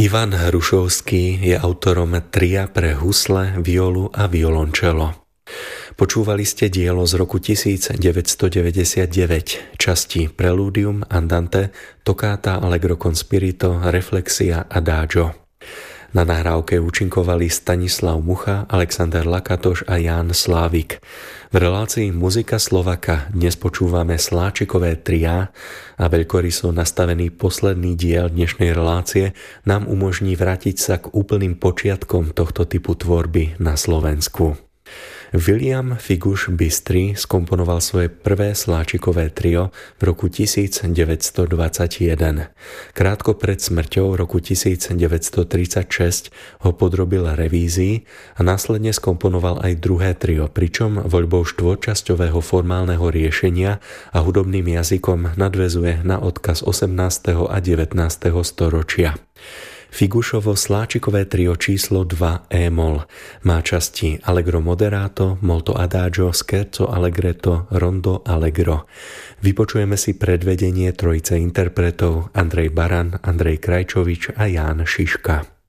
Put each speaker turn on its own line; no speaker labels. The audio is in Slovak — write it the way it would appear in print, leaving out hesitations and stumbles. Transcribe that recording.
Ivan Hrušovský je autorom tria pre husle, violu a violončelo. Počúvali ste dielo z roku 1999, časti Preludium, Andante, Toccata, Allegro con spirito, Reflexia, Adagio. Na nahrávke účinkovali Stanislav Mucha, Alexander Lakatoš a Ján Slávik. V relácii Muzika Slovaka dnes počúvame sláčikové triá a veľkoryso nastavený posledný diel dnešnej relácie nám umožní vrátiť sa k úplným počiatkom tohto typu tvorby na Slovensku. William Figuš Bystry skomponoval svoje prvé sláčikové trio v roku 1921. Krátko pred smrťou roku 1936 ho podrobil revízii a následne skomponoval aj druhé trio, pričom voľbou štvorčasťového formálneho riešenia a hudobným jazykom nadväzuje na odkaz 18. a 19. storočia. Figušovo sláčikové trio číslo 2 E-moll má časti Allegro moderato, molto adagio, scherzo allegretto, rondo allegro. Vypočujeme si predvedenie trojice interpretov Andrej Baran, Andrej Krajčovič a Ján Šiška.